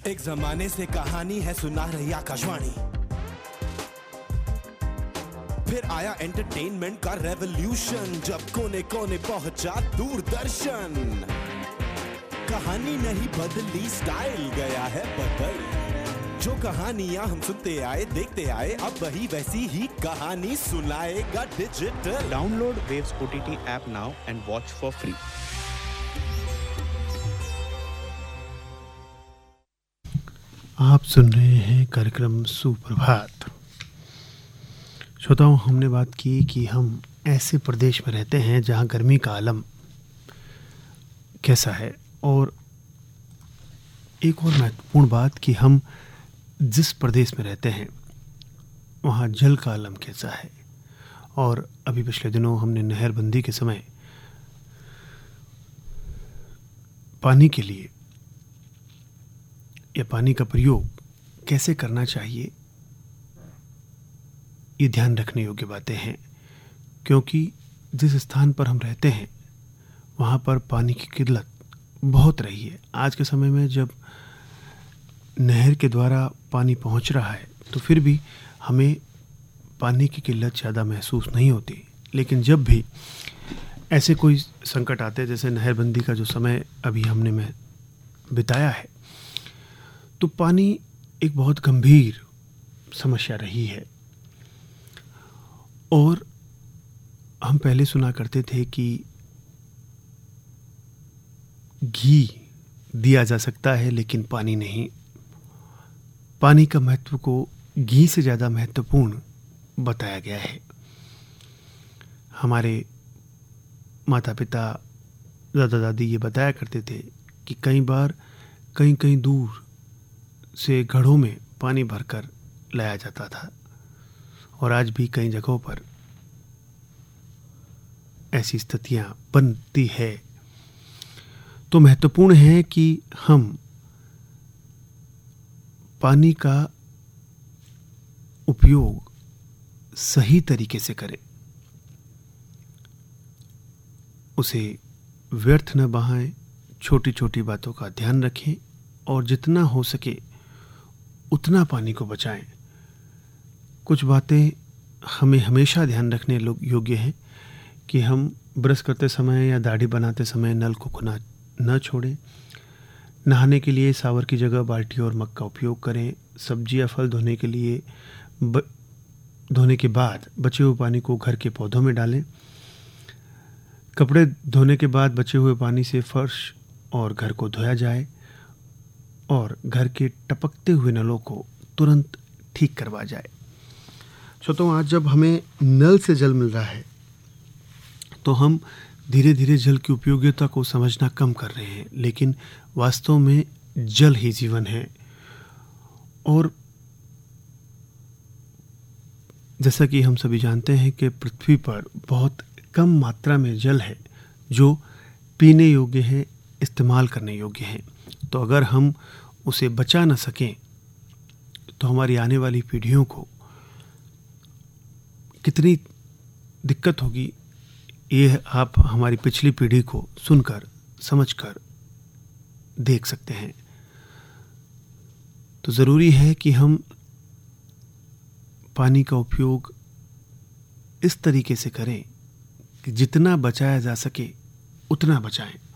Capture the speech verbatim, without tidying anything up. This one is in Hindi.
एक जमाने से कहानी है सुना रही आकाशवाणी, फिर आया एंटरटेनमेंट का रेवोल्यूशन, जब कोने कोने पहुंचा दूरदर्शन। कहानी नहीं बदली, स्टाइल गया है बदल। जो कहानियां हम सुनते आए देखते आए, अब वही वैसी ही कहानी सुनाएगा digital. Download waves OTT app now and watch for free. आप सुन रहे हैं कार्यक्रम सुप्रभात। श्रोताओं, हमने बात की कि हम ऐसे प्रदेश में रहते हैं जहां गर्मी का आलम कैसा है, और एक और महत्वपूर्ण बात कि हम जिस प्रदेश में रहते हैं वहां जल का आलम कैसा है। और अभी पिछले दिनों हमने नहरबंदी के समय पानी के लिए या पानी का प्रयोग कैसे करना चाहिए, ये ध्यान रखने योग्य बातें हैं, क्योंकि जिस स्थान पर हम रहते हैं वहाँ पर पानी की किल्लत बहुत रही है। आज के समय में जब नहर के द्वारा पानी पहुँच रहा है तो फिर भी हमें पानी की किल्लत ज़्यादा महसूस नहीं होती, लेकिन जब भी ऐसे कोई संकट आते हैं, जैसे नहरबंदी का जो समय अभी हमने में बिताया है, तो पानी एक बहुत गंभीर समस्या रही है। और हम पहले सुना करते थे कि घी दिया जा सकता है लेकिन पानी नहीं। पानी का महत्व को घी से ज़्यादा महत्वपूर्ण बताया गया है। हमारे माता पिता, दादा दादी ये बताया करते थे कि कई बार कहीं कहीं दूर से घड़ों में पानी भरकर लाया जाता था, और आज भी कई जगहों पर ऐसी स्थितियां बनती है। तो महत्वपूर्ण है कि हम पानी का उपयोग सही तरीके से करें, उसे व्यर्थ न बहाएं, छोटी छोटी बातों का ध्यान रखें और जितना हो सके उतना पानी को बचाएं। कुछ बातें हमें हमेशा ध्यान रखने योग्य हैं कि हम ब्रश करते समय या दाढ़ी बनाते समय नल को खुला न छोड़ें। नहाने के लिए शावर की जगह बाल्टी और मग का उपयोग करें। सब्जी या फल धोने के लिए ब... धोने के बाद बचे हुए पानी को घर के पौधों में डालें। कपड़े धोने के बाद बचे हुए पानी से फर्श और घर को धोया जाए, और घर के टपकते हुए नलों को तुरंत ठीक करवा जाए। श्रोताओं, आज जब हमें नल से जल मिल रहा है तो हम धीरे धीरे जल की उपयोगिता को समझना कम कर रहे हैं, लेकिन वास्तव में जल ही जीवन है। और जैसा कि हम सभी जानते हैं कि पृथ्वी पर बहुत कम मात्रा में जल है जो पीने योग्य है, इस्तेमाल करने योग्य है। तो अगर हम उसे बचा न सकें तो हमारी आने वाली पीढ़ियों को कितनी दिक्कत होगी, ये आप हमारी पिछली पीढ़ी को सुनकर समझकर देख सकते हैं। तो ज़रूरी है कि हम पानी का उपयोग इस तरीके से करें कि जितना बचाया जा सके उतना बचाएं।